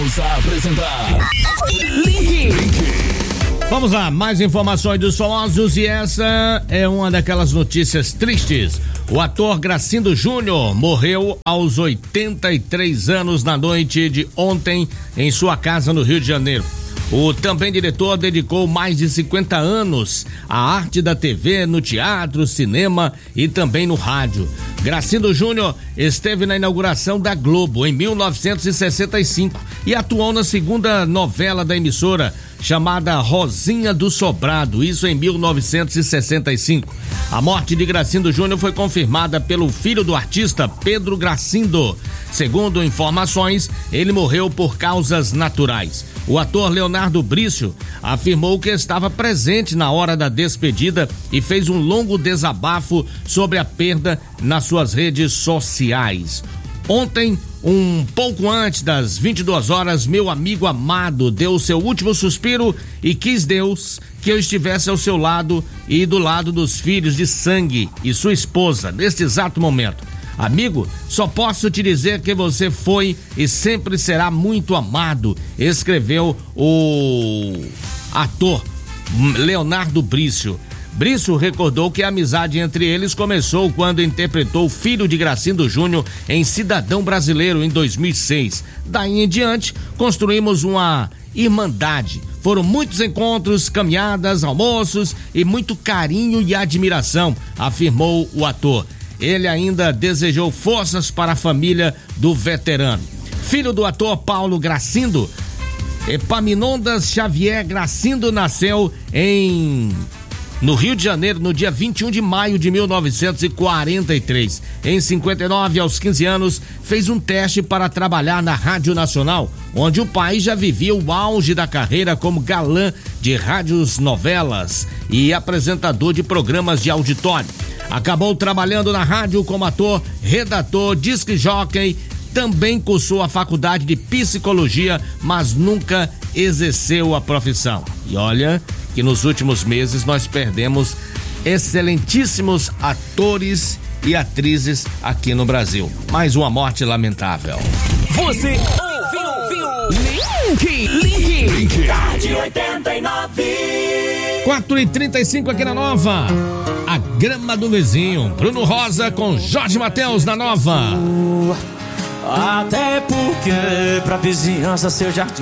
Voltamos a apresentar Link. Vamos lá, mais informações dos famosos e essa é uma daquelas notícias tristes. O ator Gracindo Júnior morreu aos 83 anos na noite de ontem em sua casa no Rio de Janeiro. O também diretor dedicou mais de 50 anos à arte da TV, no teatro, cinema e também no rádio. Gracindo Júnior esteve na inauguração da Globo em 1965 e atuou na segunda novela da emissora, chamada Rosinha do Sobrado, isso em 1965. A morte de Gracindo Júnior foi confirmada pelo filho do artista, Pedro Gracindo. Segundo informações, ele morreu por causas naturais. O ator Leonardo Brício afirmou que estava presente na hora da despedida e fez um longo desabafo sobre a perda nas suas redes sociais. Ontem, um pouco antes das 22 horas, meu amigo amado deu o seu último suspiro e quis Deus que eu estivesse ao seu lado e do lado dos filhos de sangue e sua esposa neste exato momento. Amigo, só posso te dizer que você foi e sempre será muito amado, escreveu o ator Leonardo Brício. Brício recordou que a amizade entre eles começou quando interpretou o filho de Gracindo Júnior em Cidadão Brasileiro em 2006. Daí em diante, construímos uma irmandade. Foram muitos encontros, caminhadas, almoços e muito carinho e admiração, afirmou o ator. Ele ainda desejou forças para a família do veterano. Filho do ator Paulo Gracindo, Epaminondas Xavier Gracindo nasceu no Rio de Janeiro, no dia 21 de maio de 1943. Em 59, aos 15 anos, fez um teste para trabalhar na Rádio Nacional, onde o pai já vivia o auge da carreira como galã de rádios novelas e apresentador de programas de auditório. Acabou trabalhando na rádio como ator, redator, disc jockey, também cursou a faculdade de psicologia, mas nunca exerceu a profissão. E olha que nos últimos meses nós perdemos excelentíssimos atores e atrizes aqui no Brasil. Mais uma morte lamentável. Você ouviu Link. Tarde 89. 4h35 aqui na Nova. A grama do vizinho. Bruno Rosa com Jorge Mateus na Nova. Até porque pra vizinhança seu jardim